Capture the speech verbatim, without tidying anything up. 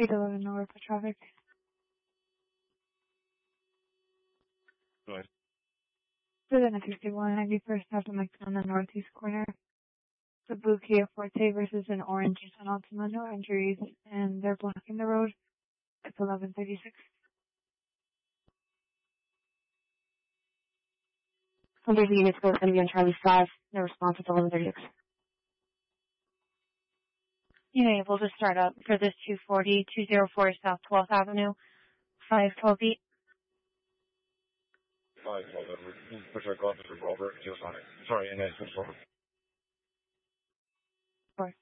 eight eleven North for traffic. Go ahead. Within a fifty-one ninety-first South of McDonough on the northeast corner. The blue Kia Forte versus an orange Nissan Altima, no injuries, and they're blocking the road. It's eleven thirty-six. Under the units go going to be on Charlie five. No response at eleven thirty-six. Unit able to start up for this two forty, two oh four South twelfth Avenue, five twelve feet. five twelve Avenue. Push our officer over. Sorry, and then switch over. Four.